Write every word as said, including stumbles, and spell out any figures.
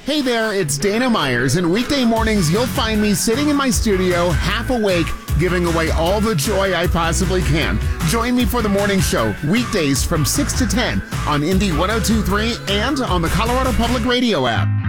Hey there, it's Dana Myers, and weekday mornings you'll find me sitting in my studio, half awake, giving away all the joy I possibly can. Join me for the morning show, weekdays from six to ten on Indy one oh two point three and on the Colorado Public Radio app.